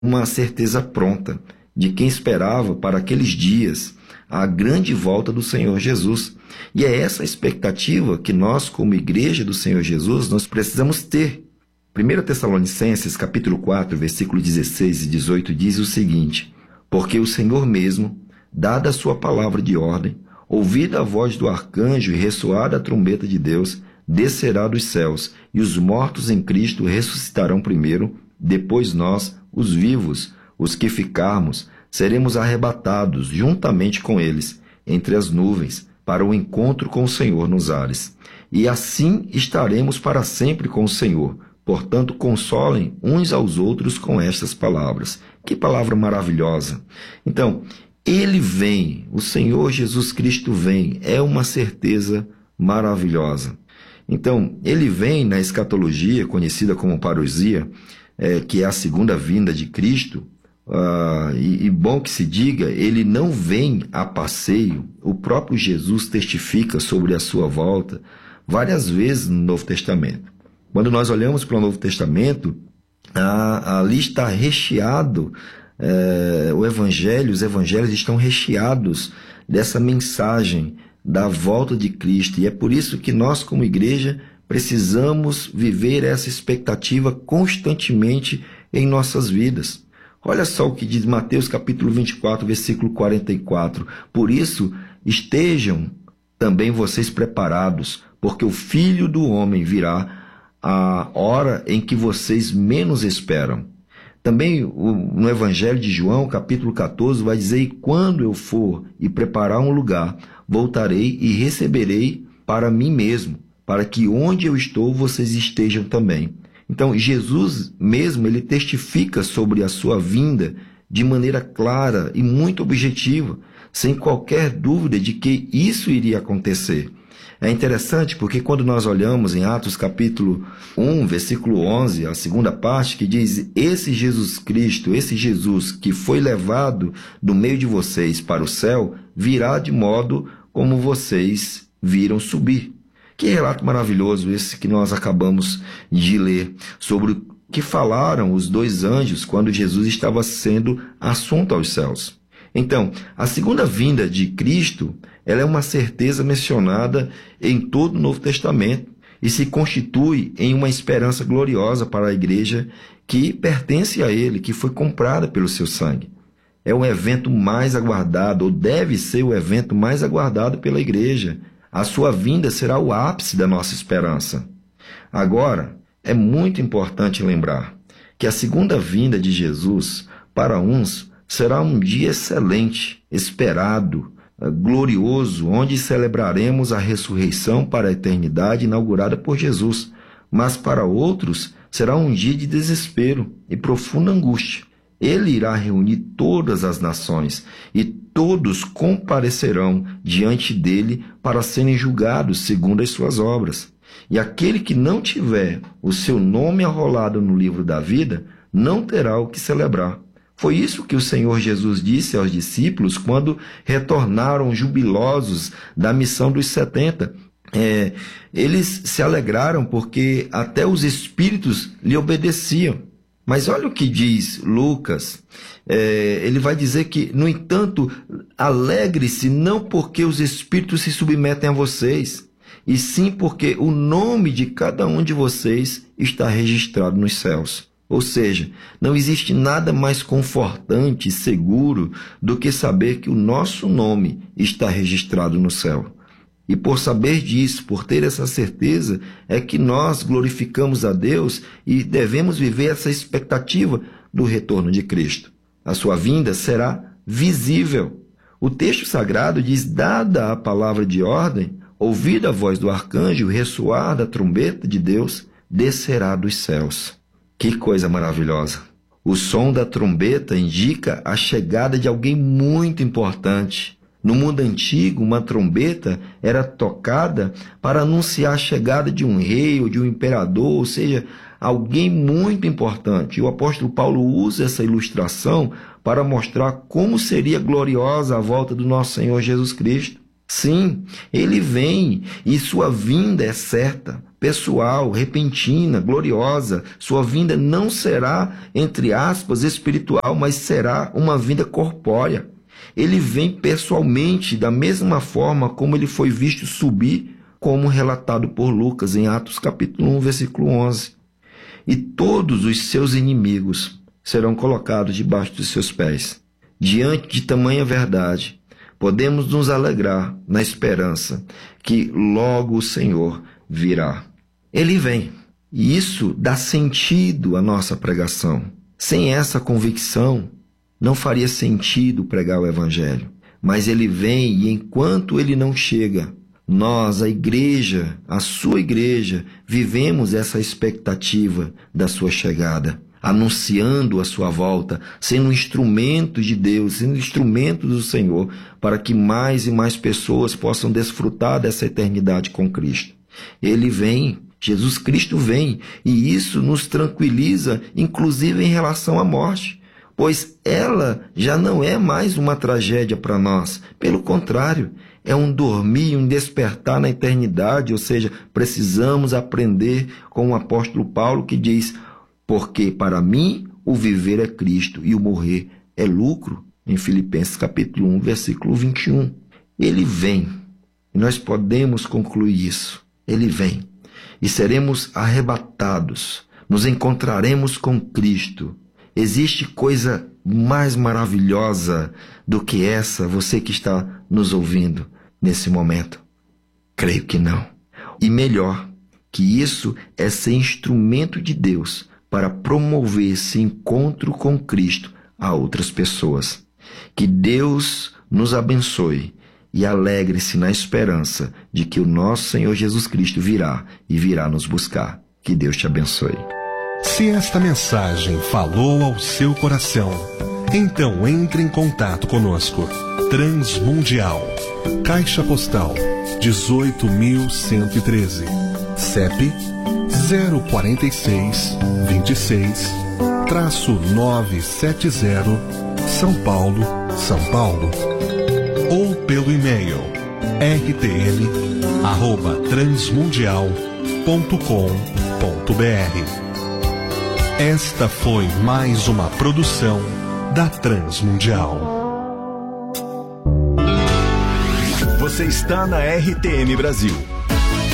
uma certeza pronta de quem esperava para aqueles dias a grande volta do Senhor Jesus. E é essa expectativa que nós, como igreja do Senhor Jesus, nós precisamos ter. 1 Tessalonicenses, capítulo 4, versículo 16 e 18, diz o seguinte: porque o Senhor mesmo, dada a sua palavra de ordem, ouvida a voz do arcanjo e ressoada a trombeta de Deus, descerá dos céus, e os mortos em Cristo ressuscitarão primeiro, depois nós, os vivos, os que ficarmos, seremos arrebatados juntamente com eles, entre as nuvens, para o encontro com o Senhor nos ares. E assim estaremos para sempre com o Senhor. Portanto, consolem uns aos outros com estas palavras. Que palavra maravilhosa! Então, Ele vem, o Senhor Jesus Cristo vem, é uma certeza maravilhosa. Então, Ele vem na escatologia, conhecida como parousia, que é a segunda vinda de Cristo, e bom que se diga, Ele não vem a passeio. O próprio Jesus testifica sobre a sua volta várias vezes no Novo Testamento. Quando nós olhamos para o Novo Testamento, ali está recheado, os evangelhos estão recheados dessa mensagem da volta de Cristo. E é por isso que nós, como igreja, precisamos viver essa expectativa constantemente em nossas vidas. Olha só o que diz Mateus capítulo 24, versículo 44. Por isso, estejam também vocês preparados, porque o Filho do Homem virá a hora em que vocês menos esperam. Também no Evangelho de João, capítulo 14, vai dizer: e quando eu for e preparar um lugar, voltarei e receberei para mim mesmo, para que onde eu estou, vocês estejam também. Então, Jesus mesmo, ele testifica sobre a sua vinda de maneira clara e muito objetiva, sem qualquer dúvida de que isso iria acontecer. É interessante porque quando nós olhamos em Atos capítulo 1, versículo 11, a segunda parte, que diz: esse Jesus Cristo, esse Jesus que foi levado do meio de vocês para o céu, virá de modo como vocês viram subir. Que relato maravilhoso esse que nós acabamos de ler, sobre o que falaram os dois anjos quando Jesus estava sendo assunto aos céus. Então, a segunda vinda de Cristo, ela é uma certeza mencionada em todo o Novo Testamento e se constitui em uma esperança gloriosa para a igreja que pertence a Ele, que foi comprada pelo seu sangue. É o evento mais aguardado, ou deve ser o evento mais aguardado pela igreja. A sua vinda será o ápice da nossa esperança. Agora, é muito importante lembrar que a segunda vinda de Jesus, para uns, será um dia excelente, esperado, glorioso, onde celebraremos a ressurreição para a eternidade inaugurada por Jesus. Mas para outros, será um dia de desespero e profunda angústia. Ele irá reunir todas as nações e todos comparecerão diante dele para serem julgados segundo as suas obras. E aquele que não tiver o seu nome arrolado no livro da vida, não terá o que celebrar. Foi isso que o Senhor Jesus disse aos discípulos quando retornaram jubilosos da missão dos 70. Eles se alegraram porque até os espíritos lhe obedeciam. Mas olha o que diz Lucas. Ele vai dizer que, no entanto, alegre-se não porque os espíritos se submetem a vocês, e sim porque o nome de cada um de vocês está registrado nos céus. Ou seja, não existe nada mais confortante e seguro do que saber que o nosso nome está registrado no céu. E por saber disso, por ter essa certeza, é que nós glorificamos a Deus e devemos viver essa expectativa do retorno de Cristo. A sua vinda será visível. O texto sagrado diz: dada a palavra de ordem, ouvida a voz do arcanjo, ressoar da trombeta de Deus, descerá dos céus. Que coisa maravilhosa! O som da trombeta indica a chegada de alguém muito importante. No mundo antigo, uma trombeta era tocada para anunciar a chegada de um rei ou de um imperador, ou seja, alguém muito importante. E o apóstolo Paulo usa essa ilustração para mostrar como seria gloriosa a volta do nosso Senhor Jesus Cristo. Sim, ele vem e sua vinda é certa, pessoal, repentina, gloriosa. Sua vinda não será, entre aspas, espiritual, mas será uma vinda corpórea. Ele vem pessoalmente, da mesma forma como ele foi visto subir, como relatado por Lucas em Atos capítulo 1, versículo 11. E todos os seus inimigos serão colocados debaixo dos seus pés. Diante de tamanha verdade, podemos nos alegrar na esperança que logo o Senhor virá. Ele vem, e isso dá sentido à nossa pregação. Sem essa convicção, não faria sentido pregar o Evangelho. Mas ele vem, e enquanto ele não chega, nós, a igreja, a sua igreja, vivemos essa expectativa da sua chegada, anunciando a sua volta, sendo instrumento de Deus, sendo instrumento do Senhor, para que mais e mais pessoas possam desfrutar dessa eternidade com Cristo. Ele vem, Jesus Cristo vem, e isso nos tranquiliza, inclusive em relação à morte, pois ela já não é mais uma tragédia para nós. Pelo contrário, é um dormir, um despertar na eternidade, ou seja, precisamos aprender com o apóstolo Paulo que diz: porque para mim o viver é Cristo e o morrer é lucro, em Filipenses capítulo 1, versículo 21. Ele vem, e nós podemos concluir isso. Ele vem, e seremos arrebatados, nos encontraremos com Cristo. Existe coisa mais maravilhosa do que essa, você que está nos ouvindo nesse momento? Creio que não. E melhor que isso é ser instrumento de Deus para promover esse encontro com Cristo a outras pessoas. Que Deus nos abençoe e alegre-se na esperança de que o nosso Senhor Jesus Cristo virá e virá nos buscar. Que Deus te abençoe. Se esta mensagem falou ao seu coração, então entre em contato conosco. Transmundial, Caixa Postal 18.113, CEP 046 26-970, São Paulo, São Paulo. Ou pelo e-mail rtm@transmundial.com.br. Esta foi mais uma produção da Transmundial. Você está na RTM Brasil.